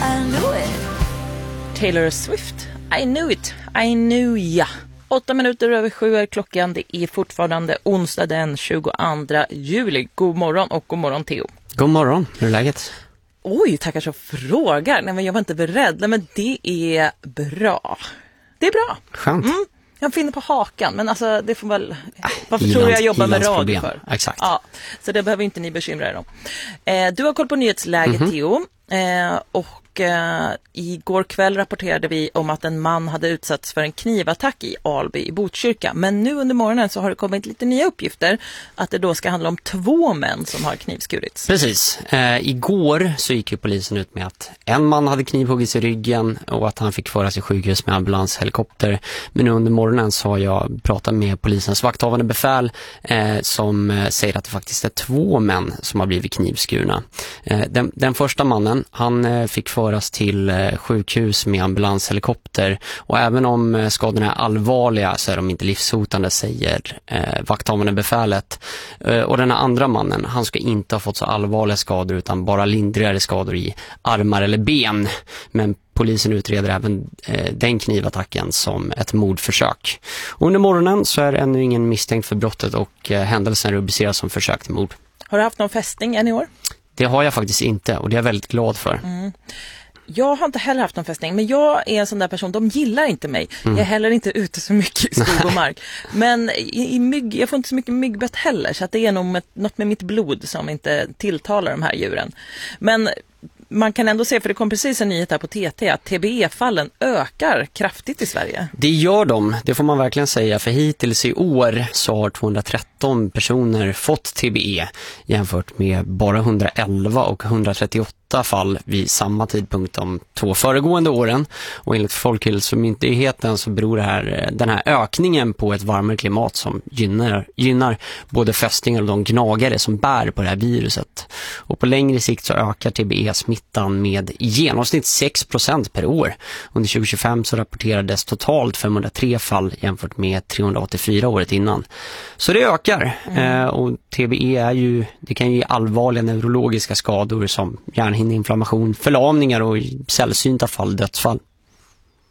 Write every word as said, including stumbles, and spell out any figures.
I knew it. Taylor Swift, I knew it, I knew ya. Åtta minuter över sju är klockan. Det är fortfarande onsdag den tjugoandra juli. God morgon och god morgon Theo. God morgon, hur är läget? Oj, tackar så frågar. Nej, men jag var inte beredd. Nej, men det är bra. Det är bra. Skönt. Mm. Jag finner på hakan, men alltså det får väl... Äh, varför tror jag jobbar med radio problem. för? Exakt. Ja, så det behöver inte ni bekymra er om. Eh, du har koll på nyhetsläget, mm-hmm. Theo. Eh, och eh, igår kväll rapporterade vi om att en man hade utsatts för en knivattack i Alby i Botkyrka. Men nu under morgonen så har det kommit lite nya uppgifter att det då ska handla om två män som har knivskurits. Precis. Eh, igår så gick ju polisen ut med att en man hade knivhuggits i ryggen och att han fick föras till sjukhus med ambulanshelikopter. Men nu under morgonen så har jag pratat med polisens vakthavande befäl eh, som eh, säger att det faktiskt är två män som har blivit knivskurna. Eh, den, den första mannen, han eh, fick föras till eh, sjukhus med ambulanshelikopter och även om eh, skadorna är allvarliga så är de inte livshotande, säger eh, vakthavande befälet. Eh, och den andra mannen, han ska inte ha fått så allvarliga skador utan bara lindrigare skador i armar eller ben. Men polisen utreder även eh, den knivattacken som ett mordförsök. Och under morgonen så är ännu ingen misstänkt för brottet och eh, händelsen rubriceras som försök till mord. Har du haft någon fästing än i år? Det har jag faktiskt inte och det är jag väldigt glad för. Mm. Jag har inte heller haft någon fästning, men jag är en sån där person, de gillar inte mig. Mm. Jag är heller inte ute så mycket i skog och mark. Men i, i mygg, jag får inte så mycket myggbett heller, så att det är nog med, något med mitt blod som inte tilltalar de här djuren. Men man kan ändå se, för det kom precis en nyhet här på T T, att T B E-fallen ökar kraftigt i Sverige. Det gör de, det får man verkligen säga. För hittills i år så har tvåhundratretton personer fått T B E jämfört med bara hundraelva och hundratrettioåtta fall vid samma tidpunkt de två föregående åren. Och enligt Folkhälsomyndigheten så beror det här, den här ökningen på ett varmare klimat som gynnar, gynnar både fästingar och de gnagare som bär på det här viruset. Och på längre sikt så ökar T B E-smittan med i genomsnitt sex procent per år. Under tjugo tjugofem så rapporterades totalt femhundratre fall jämfört med trehundraåttiofyra året innan. Så det ökar. Mm. Eh, och T B E är ju, det kan ju ge allvarliga neurologiska skador som hjärnhinneinflammation, förlamningar och i sällsynta fall dödsfall.